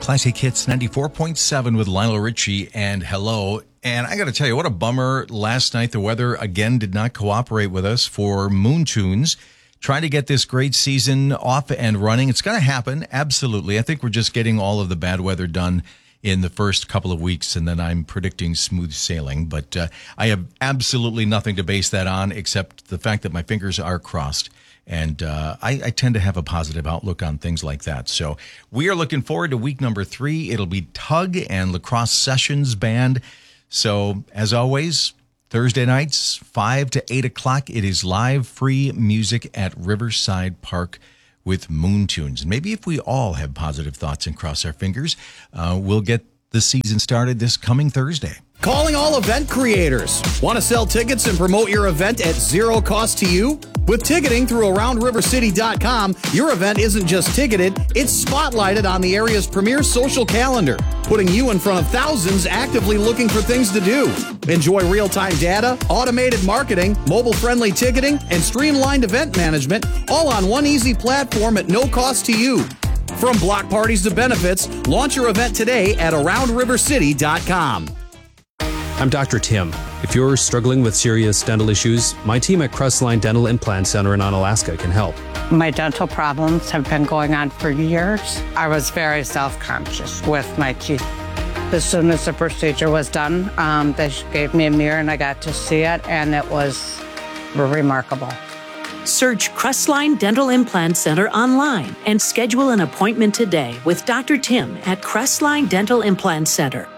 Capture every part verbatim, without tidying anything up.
Classic Hits ninety-four point seven with Lionel Richie and Hello. And I got to tell you, what a bummer last night. The weather, again, did not cooperate with us for Moon Tunes. Trying to get this great season off and running. It's going to happen, absolutely. I think we're just getting all of the bad weather done in the first couple of weeks, and then I'm predicting smooth sailing. But uh, I have absolutely nothing to base that on except the fact that my fingers are crossed. And uh, I, I tend to have a positive outlook on things like that. So we are looking forward to week number three. It'll be Tug and Lacrosse Sessions Band. So as always, Thursday nights, five to eight o'clock, it is live free music at Riverside Park with Moon Tunes. And maybe if we all have positive thoughts and cross our fingers, uh, we'll get the season started this coming Thursday. Calling all event creators. Want to sell tickets and promote your event at zero cost to you? With ticketing through around river city dot com, your event isn't just ticketed, it's spotlighted on the area's premier social calendar, putting you in front of thousands actively looking for things to do. Enjoy real-time data, automated marketing, mobile-friendly ticketing, and streamlined event management, all on one easy platform at no cost to you. From block parties to benefits, launch your event today at around river city dot com. I'm Doctor Tim. If you're struggling with serious dental issues, my team at Crestline Dental Implant Center in Onalaska can help. My dental problems have been going on for years. I was very self-conscious with my teeth. As soon as the procedure was done, um, they gave me a mirror and I got to see it, and it was remarkable. Search Crestline Dental Implant Center online and schedule an appointment today with Doctor Tim at Crestline Dental Implant Center.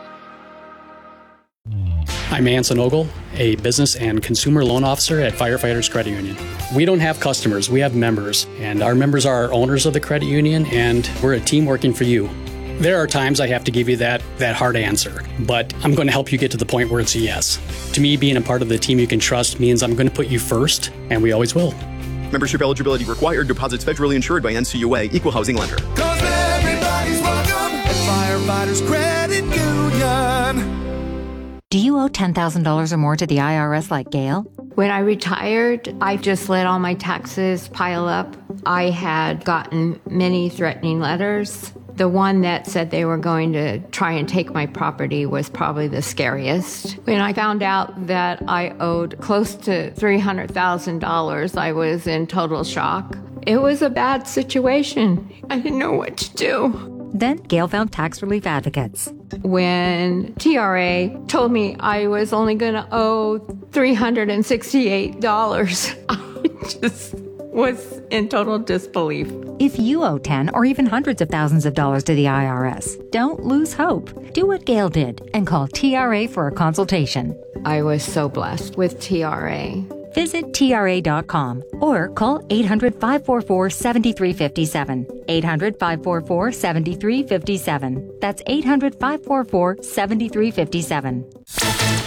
I'm Anson Ogle, a business and consumer loan officer at Firefighters Credit Union. We don't have customers, we have members, and our members are our owners of the credit union, and we're a team working for you. There are times I have to give you that, that hard answer, but I'm going to help you get to the point where it's a yes. To me, being a part of the team you can trust means I'm going to put you first, and we always will. Membership eligibility required. Deposits federally insured by N C U A. Equal housing lender. Cause everybody's welcome at Firefighters Credit Union. Do you owe ten thousand dollars or more to the I R S like Gail? When I retired, I just let all my taxes pile up. I had gotten many threatening letters. The one that said they were going to try and take my property was probably the scariest. When I found out that I owed close to three hundred thousand dollars, I was in total shock. It was a bad situation. I didn't know what to do. Then Gail found Tax Relief Advocates. When T R A told me I was only going to owe three hundred sixty-eight dollars, I just was in total disbelief. If you owe ten or even hundreds of thousands of dollars to the I R S, don't lose hope. Do what Gail did and call T R A for a consultation. I was so blessed with T R A. Visit T R A dot com or call eight hundred, five four four, seven three five seven. eight hundred, five four four, seven three five seven. That's eight hundred, five four four, seven three five seven.